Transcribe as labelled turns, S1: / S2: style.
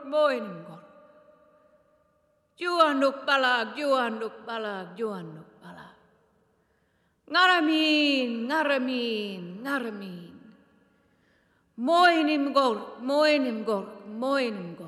S1: moinim gork. Juanuk balag, juanuk balag, juanuk balag. Ngaramin, ngaramin, ngaramin. Moinim gork, moinim gork, moinim gork.